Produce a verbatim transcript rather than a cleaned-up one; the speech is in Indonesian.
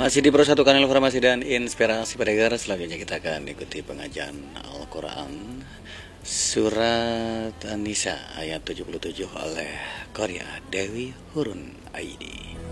Masih di Persatukan Informasi dan Inspirasi Pendengar. Selanjutnya kita akan ikuti pengajian Al-Quran Surat An-Nisa ayat tujuh puluh tujuh oleh Karya Dewi Hurun Aidi.